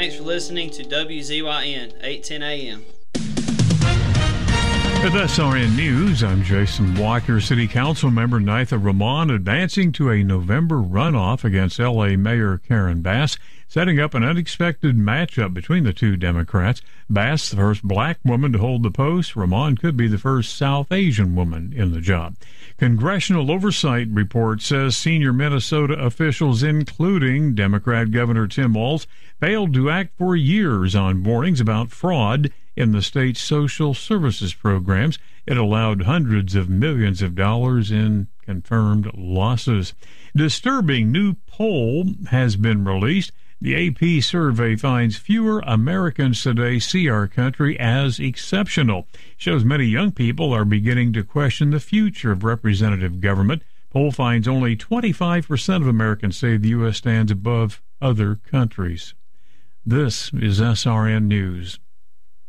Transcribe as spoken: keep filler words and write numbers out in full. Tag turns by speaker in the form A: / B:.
A: Thanks for listening to W Z Y N, eight ten A M.
B: With S R N News, I'm Jason Walker. City Council member Nitha Rahman advancing to a November runoff against L A Mayor Karen Bass, setting up an unexpected matchup between the two Democrats. Bass, the first black woman to hold the post. Rahman could be the first South Asian woman in the job. Congressional Oversight Report says senior Minnesota officials, including Democrat Governor Tim Walz, failed to act for years on warnings about fraud in the state's social services programs. It allowed hundreds of millions of dollars in confirmed losses. Disturbing new poll has been released. The A P survey finds fewer Americans today see our country as exceptional. Shows many young people are beginning to question the future of representative government. Poll finds only twenty-five percent of Americans say the U S stands above other countries. This is S R N News.